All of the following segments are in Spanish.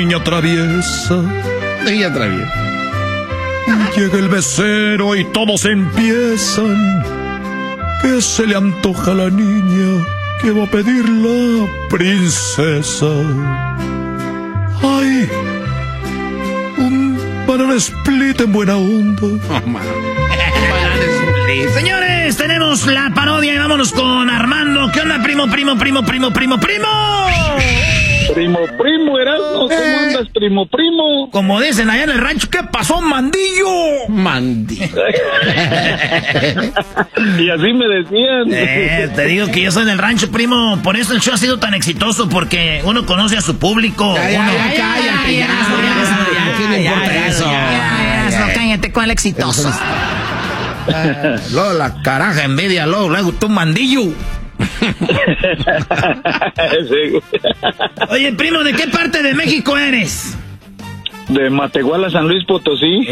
niña traviesa. Niña traviesa. Llega el becero y todos empiezan. ¿Qué se le antoja a la niña que va a pedir la princesa? ¡Ay! Un banana split en buena onda. Oh, man. Banana split. Señores, tenemos la parodia y vámonos con Armando. ¿Qué onda, primo? Primo, Erasmo, ¿cómo andas, primo? Como dicen allá en el rancho, ¿qué pasó, mandillo? Mandillo. Y así me decían. Te digo que yo soy del rancho, primo. Por eso el show ha sido tan exitoso, porque uno conoce a su público. Cállate. ¿Qué le importa eso? Cállate con el exitoso. Luego la caraja envidia, luego tú, mandillo. Oye, primo, ¿de qué parte de México eres? De Matehuala, San Luis Potosí.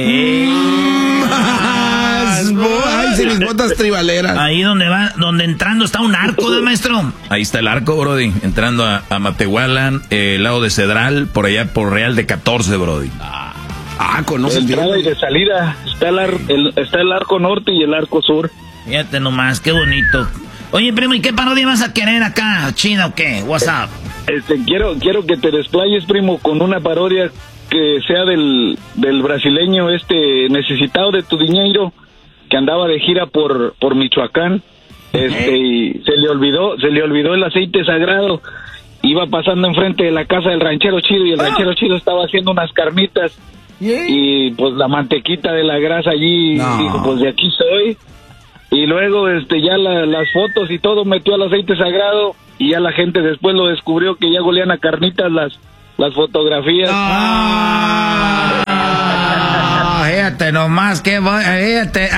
Ay, si mis botas tribaleras. Ahí donde entrando está un arco, ¿de maestro? Ahí está el arco, brody. Entrando a Matehuala, el lado de Cedral, por allá por Real de 14, brody. Conoces de entrada bien. y de salida. Está el arco norte y el arco sur. Fíjate nomás, qué bonito. Oye, primo, ¿y qué parodia vas a querer acá? ¿China o qué? What's up? Quiero que te desplayes, primo, con una parodia que sea del brasileño necesitado de tu dinero, que andaba de gira por Michoacán. Y se le olvidó el aceite sagrado. Iba pasando enfrente de la casa del ranchero chido y el ranchero chido estaba haciendo unas carnitas. Y pues la mantequita de la grasa allí, dijo, pues de aquí soy. Y luego ya las fotos y todo metió al aceite sagrado y ya la gente después lo descubrió que ya golían a carnitas las fotografías. Fíjate nomás, fíjate.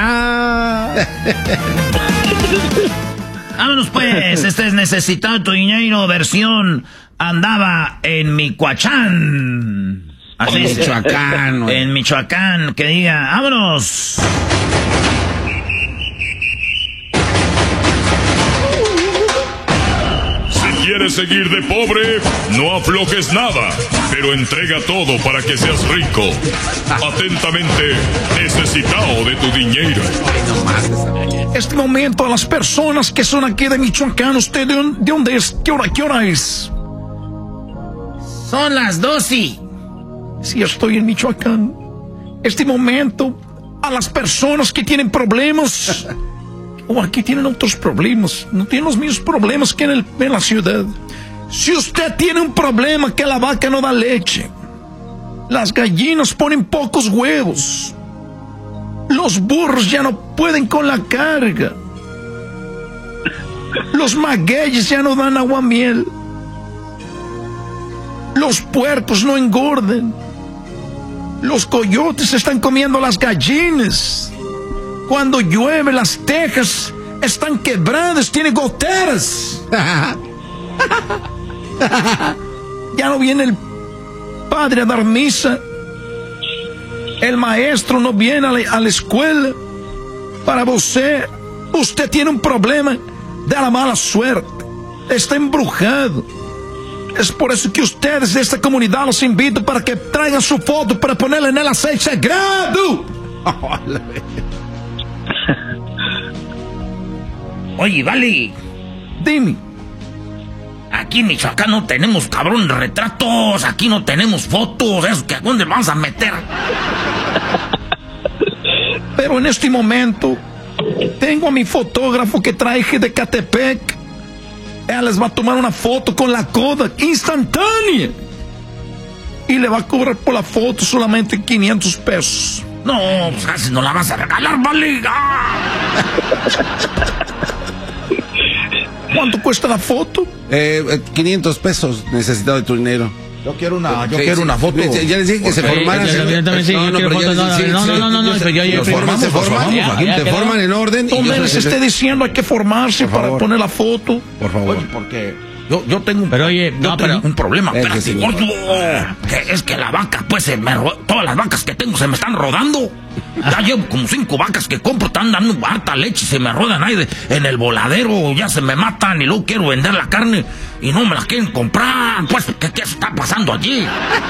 Vámonos pues, este es Necesitado de tu dinero, versión andaba en Michoacán. Así Michoacán, en Michoacán, que diga, vámonos. ¿Quieres seguir de pobre? No aflojes nada, pero entrega todo para que seas rico. Atentamente, Necesitado de tu dinero. Este momento a las personas que son aquí de Michoacán, ¿usted de dónde es? ¿Qué hora es? Son las 12. Sí, estoy en Michoacán. Este momento a las personas que tienen problemas... O aquí tienen otros problemas. No tienen los mismos problemas que en la ciudad. Si usted tiene un problema que la vaca no da leche, las gallinas ponen pocos huevos, los burros ya no pueden con la carga, los magueyes ya no dan aguamiel, los puercos no engordan, los coyotes están comiendo las gallinas. Cuando llueve, las tejas están quebradas, tiene goteras. Ya no viene el padre a dar misa. El maestro no viene a la escuela. Para usted tiene un problema de la mala suerte. Está embrujado. Es por eso que ustedes de esta comunidad los invito para que traigan su foto para ponerla en el aceite sagrado. Oye, vale. Dime. Aquí en Michoacán no tenemos, cabrón, retratos. Aquí no tenemos fotos. Eso, ¿que dónde vamos a meter? Pero en este momento tengo a mi fotógrafo que traje de Catepec. Él les va a tomar una foto con la Kodak instantánea. Y le va a cobrar por la foto solamente 500 pesos. No, pues casi no la vas a regalar, vale. ¿Cuánto cuesta la foto? 500 pesos, necesitado de tu dinero. Yo quiero una foto. Ya les dije que se formaran. Yo también sí, yo quiero fotos. No. Te forman en orden. Tomé les esté diciendo hay que formarse para poner la foto. Por favor. Porque Yo tengo un problema. Espérate, gordo. Que es que la vaca, pues, todas las vacas que tengo se me están rodando. Ya llevo como 5 vacas que compro, están dando harta leche y se me rodan ahí en el voladero, ya se me matan y luego quiero vender la carne y no me la quieren comprar. Pues, ¿qué está pasando allí?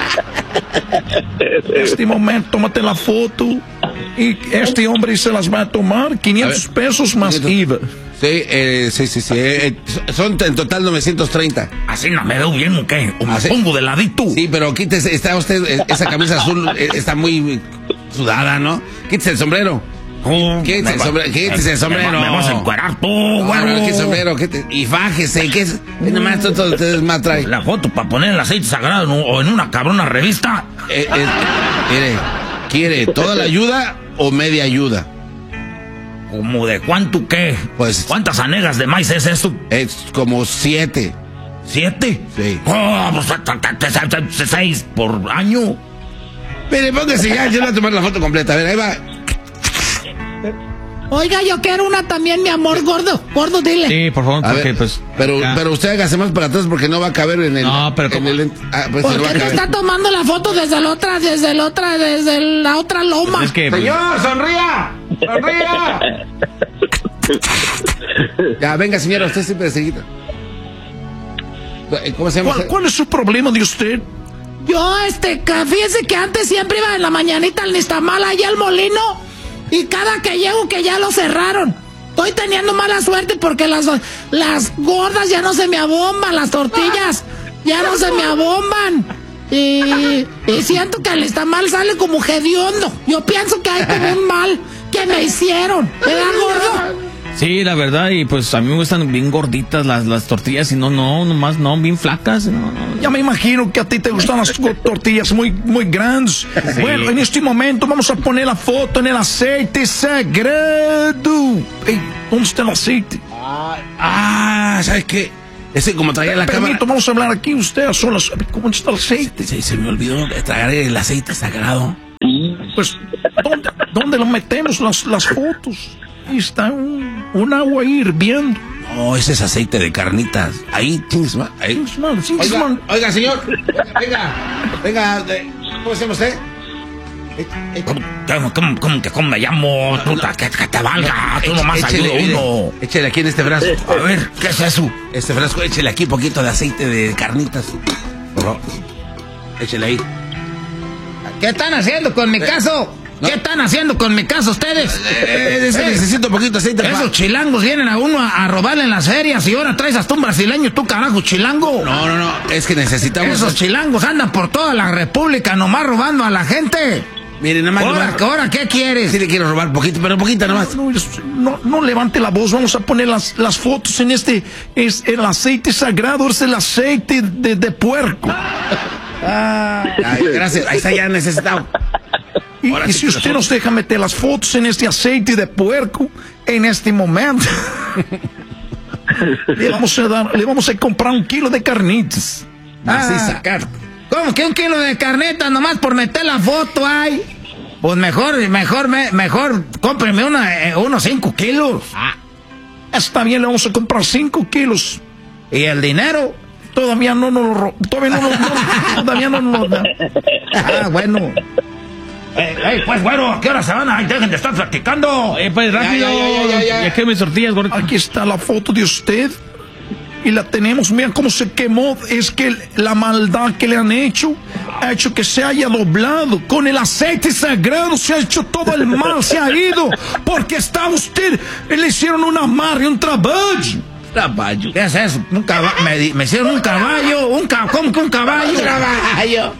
Este momento, tómate la foto y este hombre se las va a tomar, 500 pesos más IVA. Sí. Son en total 930. Así no me veo bien, ¿o qué? ¿O me pongo de ladito? Sí, pero quítese, está usted, esa camisa azul está muy sudada, ¿no? Quítese el sombrero. Quítese el sombrero. Me vas a encuerar tú, güey. Quítese el sombrero, y fájese, ¿qué es? Nada más todo ustedes más trae. La foto para poner el aceite sagrado o en una cabrona revista. ¿Quiere toda la ayuda o media ayuda? ¿Cómo de cuánto qué? Pues, ¿cuántas hanegas de maíz es esto? Es como 7. ¿7? Sí. Pues 6 por año. Mire, póngase ya, yo voy a tomar la foto completa. A ver, ahí va. Oiga, yo quiero una también, mi amor, gordo. Gordo, dile. Sí, por favor, porque ver, pues... Pero usted hágase más para atrás porque no va a caber en el... No, pero en el, pues ¿por qué no está tomando la foto desde la otra loma? Pues es que... ¡Señor, sonría! ¡Sonría! Ya, venga, señora, usted siempre seguida. ¿Cómo se llama? ¿Cuál es su problema de usted? Yo, fíjese que antes siempre iba en la mañanita al Nistamal, allá al molino, y cada que llego que ya lo cerraron. Estoy teniendo mala suerte porque las gordas ya no se me abomban, las tortillas ya no se me abomban. Y siento que el Nistamal sale como hediondo. Yo pienso que hay como un mal que me hicieron, ¿verdad, gordo? Sí, la verdad, y pues a mí me gustan bien gorditas las tortillas y nomás bien flacas. No. Ya me imagino que a ti te gustan las tortillas muy grandes. Sí. Bueno, en este momento vamos a poner la foto en el aceite sagrado. Hey, ¿dónde está el aceite? ¿Sabes qué? Ese como traía la cámara. Vamos a hablar aquí usted a solas. ¿Cómo está el aceite? Se me olvidó traer el aceite sagrado. Pues, ¿dónde lo metemos las fotos? Ahí está un agua hirviendo. No, ese es aceite de carnitas. Ahí tienes más. Oiga, señor. Venga. ¿Cómo se llama usted? ¿Cómo me llamo? Puta, que te valga. Tú nomás ayuda uno. Échale aquí en este frasco. A ver, ¿qué es eso? Este frasco, échale aquí un poquito de aceite de carnitas. Por favor. Échale ahí. ¿Qué están haciendo con mi caso? ¿No? ¿Qué están haciendo con mi caso ustedes? Necesito un poquito de aceite. Esos chilangos vienen a uno a robarle en las ferias y ahora traes hasta un brasileño, tú carajo, chilango. No, es que necesitamos... Esos chilangos andan por toda la república nomás robando a la gente. Miren, nada más... ¿Ahora qué quieres? Sí le quiero robar poquito, pero poquita nomás. No levante la voz, vamos a poner las fotos en es el aceite sagrado, es el aceite de puerco. Gracias, ahí está ya necesitado. Y si usted nos deja meter las fotos en este aceite de puerco, en este momento, le vamos a comprar 1 kilo de carnitas. ¿Cómo que 1 kilo de carnitas nomás por meter la foto ahí? Pues mejor cómpreme unos 5 kilos. Está bien, le vamos a comprar 5 kilos. ¿Y el dinero? Todavía no nos lo da. Bueno. Pues bueno, ¿a qué hora se van? Ay, dejen de estar platicando. Pues rápido. Ya que mis tortillas, gordo. Aquí está la foto de usted. Y la tenemos, miren cómo se quemó. Es que la maldad que le han hecho ha hecho que se haya doblado. Con el aceite sagrado se ha hecho todo el mal, se ha ido. Porque está usted, le hicieron un amarre, un traballo. ¿Caballo? ¿Qué es eso? Me hicieron un caballo. ¿Cómo que un caballo? Caballo.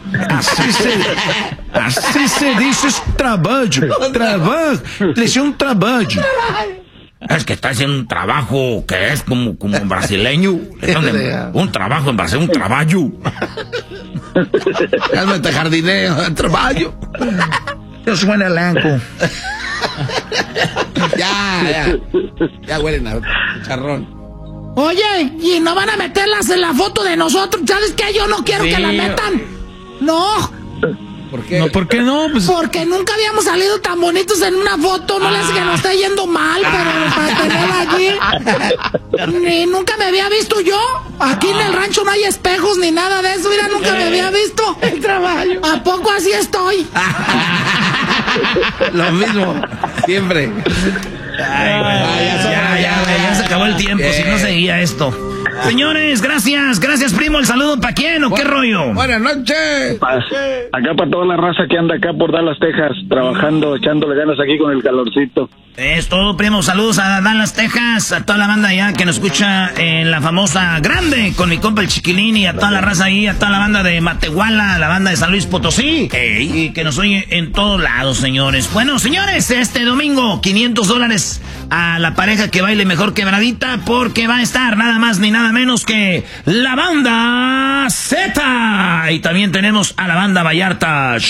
Así se dice traballo. Le hicieron un traballo. Es que está haciendo un trabajo que es como brasileño. Un trabajo en base a un traballo. Cálmate, jardinero, traballo. Yo soy buen elenco. Ya huelen a charrón. Oye, ¿y no van a meterlas en la foto de nosotros? ¿Sabes qué? Yo no quiero que la metan. No. ¿Por qué? No, ¿por qué no? Pues... Porque nunca habíamos salido tan bonitos en una foto. No le hace que nos esté yendo mal, pero para tener allí. Ni nunca me había visto yo. Aquí en el rancho no hay espejos ni nada de eso. Mira, nunca me había visto. El trabajo. ¿A poco así estoy? Lo mismo, siempre. Ya se acabó el tiempo, si no seguía esto. Señores, gracias, primo. ¿El saludo para quién o qué rollo? Buenas noches. Acá para toda la raza que anda acá por Dallas, Texas, trabajando, echándole ganas aquí con el calorcito. Es todo, primo. Saludos a Dallas, Texas, a toda la banda allá que nos escucha en la famosa Grande, con mi compa el Chiquilín, y a toda la raza ahí, a toda la banda de Matehuala, la banda de San Luis Potosí, y que nos oye en todos lados, señores. Bueno, señores, este domingo, $500 a la pareja que baile mejor quebradita, porque va a estar nada más ni nada menos que la banda Z. Y también tenemos a la banda Vallarta